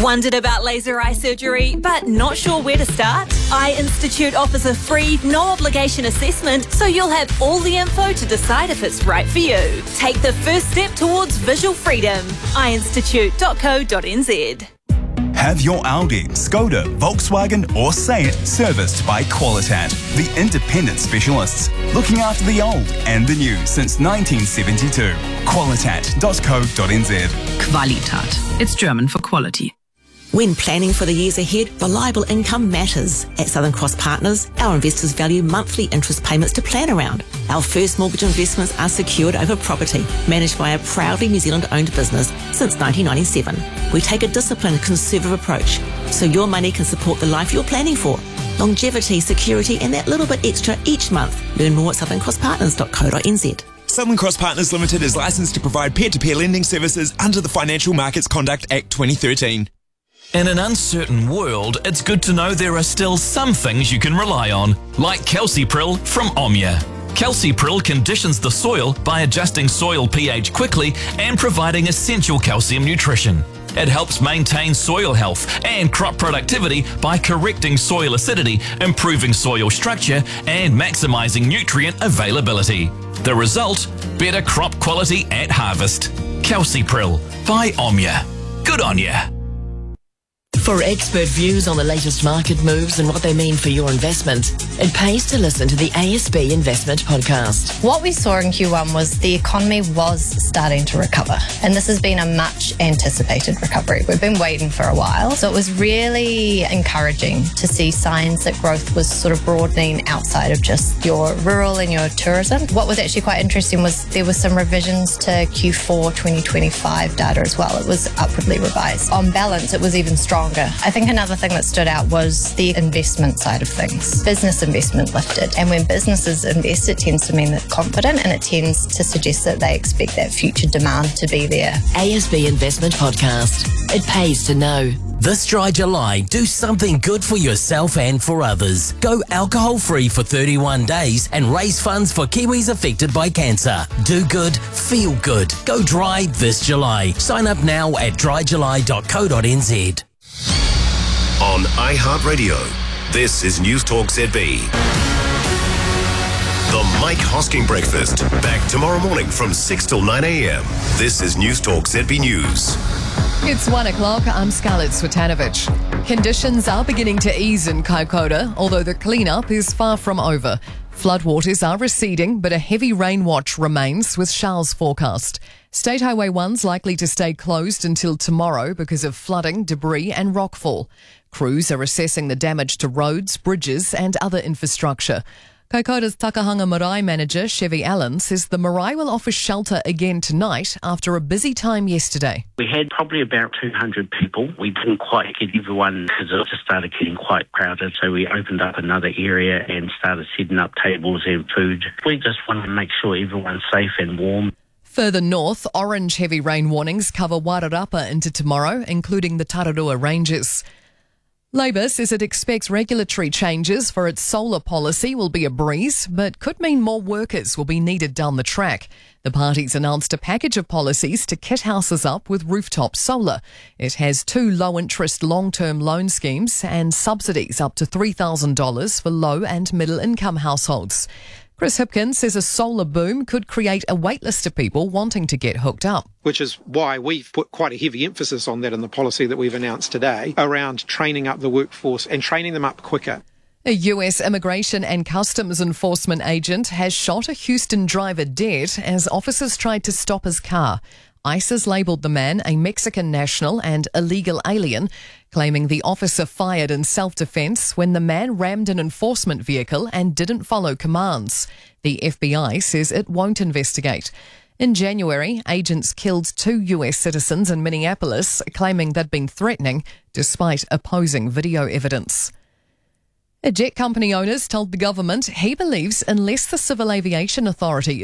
Wondered about laser eye surgery, but not sure where to start? Eye Institute offers a free, no-obligation assessment, so you'll have all the info to decide if it's right for you. Take the first step towards visual freedom. eyeinstitute.co.nz. Have your Audi, Skoda, Volkswagen or Seat serviced by Qualitat, the independent specialists, looking after the old and the new since 1972. Qualitat.co.nz. Qualitat. It's German for quality. When planning for the years ahead, reliable income matters. At Southern Cross Partners, our investors value monthly interest payments to plan around. Our first mortgage investments are secured over property, managed by a proudly New Zealand-owned business since 1997. We take a disciplined, conservative approach, so your money can support the life you're planning for. Longevity, security, and that little bit extra each month. Learn more at southernCrossPartners.co.nz. Southern Cross Partners Limited is licensed to provide peer-to-peer lending services under the Financial Markets Conduct Act 2013. In an uncertain world, it's good to know there are still some things you can rely on, like Calcipril from Omnia. Calcipril conditions the soil by adjusting soil pH quickly and providing essential calcium nutrition. It helps maintain soil health and crop productivity by correcting soil acidity, improving soil structure, and maximizing nutrient availability. The result? Better crop quality at harvest. Calcipril by Omnia. Good on ya. For expert views on the latest market moves and what they mean for your investment, it pays to listen to the ASB Investment Podcast. What we saw in Q1 was the economy was starting to recover, and this has been a much anticipated recovery. We've been waiting for a while, so it was really encouraging to see signs that growth was sort of broadening outside of just your rural and your tourism. What was actually quite interesting was there were some revisions to Q4 2025 data as well. It was upwardly revised. On balance, it was even stronger. I think another thing that stood out was the investment side of things. Business investment lifted. And when businesses invest, it tends to mean they're confident and it tends to suggest that they expect that future demand to be there. ASB Investment Podcast. It pays to know. This dry July, do something good for yourself and for others. Go alcohol-free for 31 days and raise funds for Kiwis affected by cancer. Do good, feel good. Go dry this July. Sign up now at dryjuly.co.nz. On iHeartRadio, this is News Talk ZB. The Mike Hosking Breakfast. Back tomorrow morning from 6 till 9 a.m. This is News Talk ZB News. It's 1 o'clock. I'm Scarlett Swetanovich. Conditions are beginning to ease in Kaikoura, although the clean-up is far from over. Floodwaters are receding, but a heavy rain watch remains with showers forecast. State Highway 1's likely to stay closed until tomorrow because of flooding, debris and rockfall. Crews are assessing the damage to roads, bridges and other infrastructure. Kaikoura's Takahanga Marae manager, Chevy Allen, says the marae will offer shelter again tonight after a busy time yesterday. We had probably about 200 people. We didn't quite get everyone because it just started getting quite crowded, so we opened up another area and started setting up tables and food. We just wanted to make sure everyone's safe and warm. Further north, orange heavy rain warnings cover Wairarapa into tomorrow, including the Tararua Ranges. Labor says it expects regulatory changes for its solar policy will be a breeze, but could mean more workers will be needed down the track. The party's announced a package of policies to kit houses up with rooftop solar. It has 2 low-interest long-term loan schemes and subsidies up to $3,000 for low and middle-income households. Chris Hipkins says a solar boom could create a waitlist of people wanting to get hooked up. Which is why we've put quite a heavy emphasis on that in the policy that we've announced today around training up the workforce and training them up quicker. A US Immigration and Customs Enforcement agent has shot a Houston driver dead as officers tried to stop his car. ICE has labelled the man a Mexican national and illegal alien, claiming the officer fired in self-defence when the man rammed an enforcement vehicle and didn't follow commands. The FBI says it won't investigate. In January, agents killed 2 US citizens in Minneapolis, claiming they'd been threatening despite opposing video evidence. A jet company owner told the government he believes unless the Civil Aviation Authority